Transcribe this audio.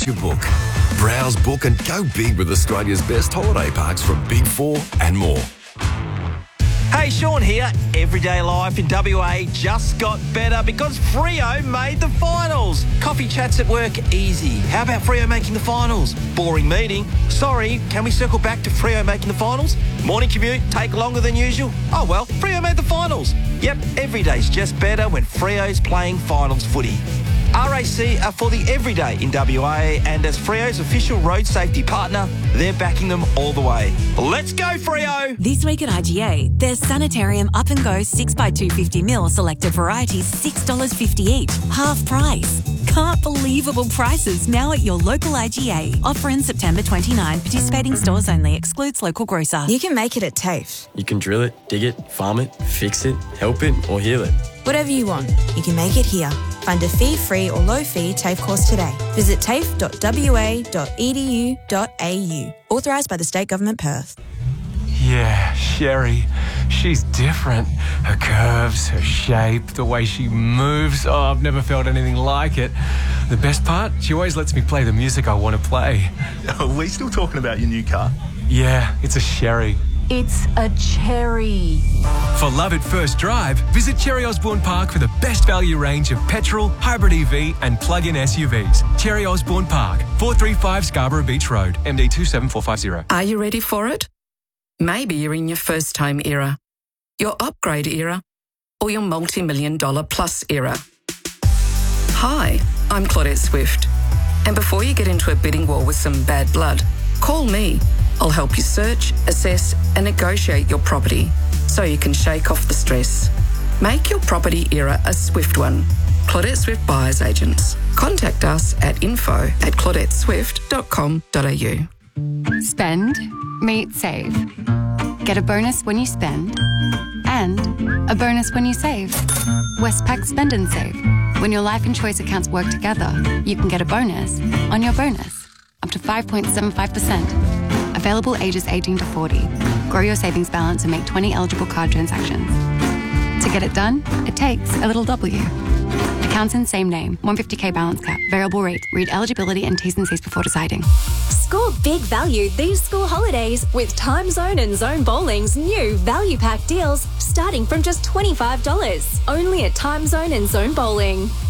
your book. Browse, book and go big with Australia's best holiday parks from Big Four and more. Hey, Sean here. Everyday life in WA just got better because Freo made the finals. Coffee chats at work, easy. How about Freo making the finals? Boring meeting. Sorry, can we circle back to Freo making the finals? Morning commute, take longer than usual? Oh well, Freo made the finals. Yep, every day's just better when Freo's playing finals footy. RAC are for the everyday in WA, and as Freo's official road safety partner, they're backing them all the way. Let's go, Freo! This week at IGA, there's Sanitarium Up and Go 6x250ml selected varieties, $6.50 each, half price. Can't believable prices now at your local IGA. Offer in September 29. Participating stores only. Excludes local grocer. You can make it at TAFE. You can drill it, dig it, farm it, fix it, help it or heal it. Whatever you want, you can make it here. Find a fee-free or low-fee TAFE course today. Visit tafe.wa.edu.au. Authorised by the State Government, Perth. Yeah, Sherry. She's different. Her curves, her shape, the way she moves. Oh, I've never felt anything like it. The best part? She always lets me play the music I want to play. Are we still talking about your new car? Yeah, it's a Sherry. It's a cherry. For love at first drive, visit Cherry Osborne Park for the best value range of petrol, hybrid EV and plug-in SUVs. Cherry Osborne Park, 435 Scarborough Beach Road, MD 27450. Are you ready for it? Maybe you're in your first-home era, your upgrade era, or your multi-million-dollar plus era. Hi, I'm Claudette Swift. And before you get into a bidding war with some bad blood, call me. I'll help you search, assess and negotiate your property so you can shake off the stress. Make your property era a swift one. Claudette Swift Buyers Agents. Contact us at info@claudetteswift.com.au. Spend, meet, save. Get a bonus when you spend and a bonus when you save. Westpac Spend and Save. When your life and choice accounts work together, you can get a bonus on your bonus, up to 5.75%. Available ages 18 to 40. Grow your savings balance and make 20 eligible card transactions. To get it done, it takes a little W. Accounts in same name, 150k balance cap, variable rate. Read eligibility and T's and C's before deciding. Score big value these school holidays with Time Zone and Zone Bowling's new value pack deals starting from just $25. Only at Time Zone and Zone Bowling.